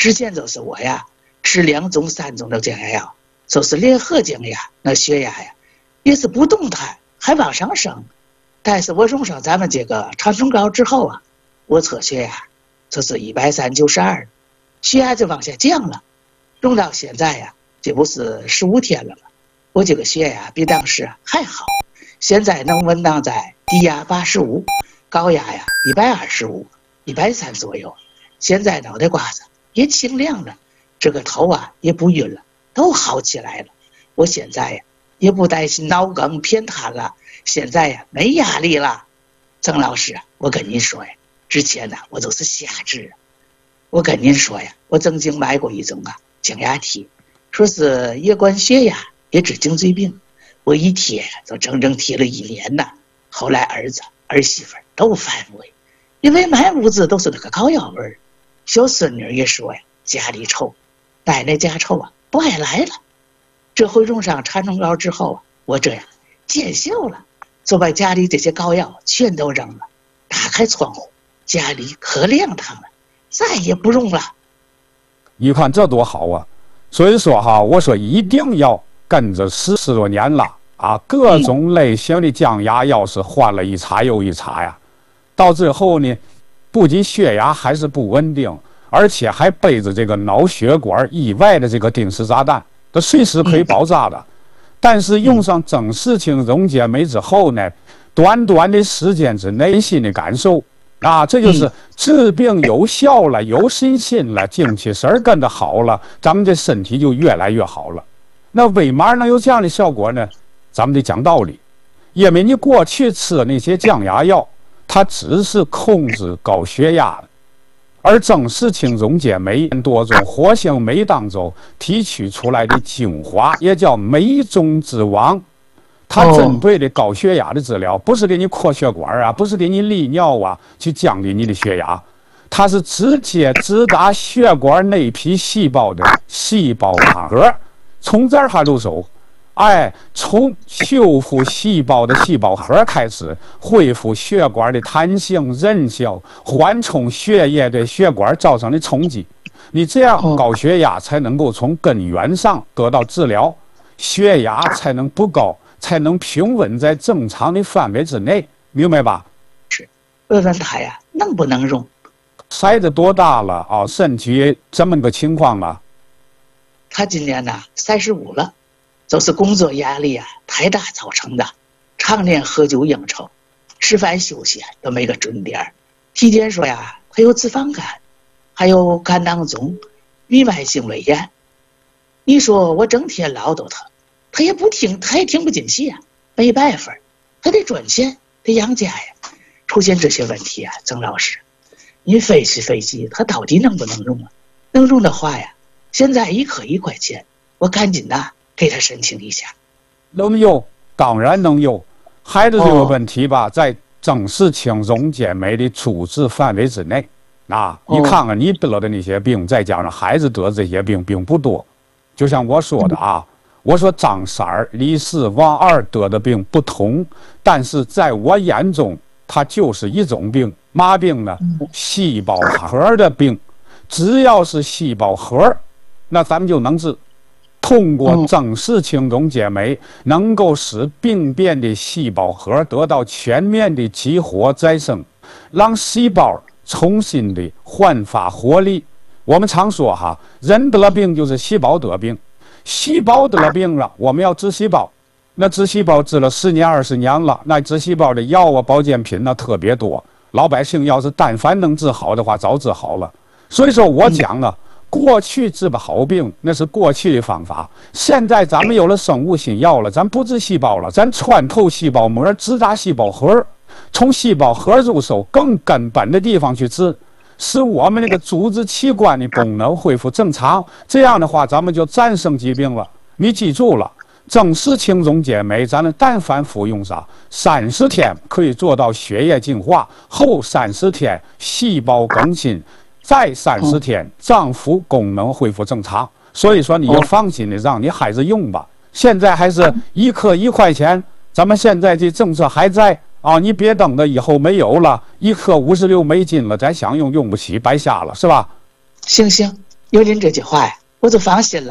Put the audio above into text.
之前就是我呀，吃2种3种的降压药，就是联合降压，那血压呀也是不动弹，还往上升。但是我用上咱们这个长春膏之后啊，我测血压就是130/92，血压就往下降了。用到现在呀，这不是15天了吗？我这个血压比当时还好，现在能稳当在低压85，高压呀125、130左右。现在脑袋瓜子也清亮了，这个头啊也不晕了，都好起来了。我现在呀也不担心脑梗偏瘫了，现在呀没压力了。曾老师，我跟您说呀，之前呢我都是瞎治。我跟您说呀，我曾经买过一种降压贴，说是也管血压也治颈椎病，我一贴就整整贴了1年呢。后来儿子儿媳妇都反胃，因为满屋子都是那个膏药味儿。小孙女也说呀，家里臭，奶奶家臭不爱来了。这回用上长春膏之后我这样见效了，就把家里这些膏药全都扔了，打开窗户，家里可亮堂了，再也不用了。 你看这多好啊！所以说我说一定要跟着10多年了各种类型的降压药是换了一茬又一茬呀，到最后呢，不仅血压还是不稳定，而且还背着这个脑血管意外的这个定时炸弹，它随时可以爆炸的。但是用上增视氢溶解酶之后呢，短短的时间之内心的感受这就是治病有效了，有信心了，精气神跟着好了，咱们这身体就越来越好了。那为嘛能有这样的效果呢？咱们得讲道理，因为你过去吃那些降压药，它只是控制高血压的，而增视氢溶解酶多种活性酶当中提取出来的精华，也叫酶中之王。它针对的高血压的治疗，不是给你扩血管不是给你利尿去降低你的血压，它是直接直达血管内皮细胞的细胞康核，从这儿入手。从修复细胞的细胞核开始，恢复血管的弹性韧性，缓冲血液对血管造成的冲击。你这样高血压才能够从根源上得到治疗，血压才能不高，才能平稳在正常的范围之内，明白吧？ 是，问问他呀，能不能用？ 孩子多大了身体这么个情况了？ 他今年35了。就是工作压力太大造成的，常年喝酒应酬，吃饭休息都没个准点。体检说他有脂肪肝，还有肝囊肿、弥漫性胃炎。你说我整天唠叨他也不听，他也听不进去没办法，他得赚钱，得养家呀。出现这些问题曾老师，你分析他到底能不能用能用的话现在1颗1块钱，我赶紧给他申请一下。 能用，当然能用。孩子这个问题吧，在增视氢溶解酶的处置范围之内你看看你得的那些病，再加上孩子得这些病并不多。就像我说的我说张三儿、李四、王二得的病不同，但是在我眼中它就是一种病。嘛病呢？细胞核的病。只要是细胞核，那咱们就能治。通过增视氢溶解酶能够使病变的细胞核得到全面的激活再生，让细胞重新的焕发活力。我们常说人得了病就是细胞得病，细胞得了病了，我们要治细胞。那治细胞治了10年20年了，那治细胞的药保健品特别多，老百姓要是但凡能治好的话，早治好了。所以说我讲了。过去治不好病那是过去的方法，现在咱们有了生物新药了，咱不治细胞了，咱穿透细胞膜，直达细胞核，从细胞核入手，更根本的地方去治，使我们那个组织器官的功能恢复正常。这样的话，咱们就战胜疾病了。你记住了，增视氢溶解酶，咱们但凡服用上30天，可以做到血液净化，后30天细胞更新。再30天，脏腑功能恢复正常。所以说，你就放心的让你孩子用吧。现在还是1颗1块钱，咱们现在这政策还在你别等着以后没有了，1颗56美金了，咱想用不起，白瞎了，是吧？ 行， 有您这句话呀，我就放心了。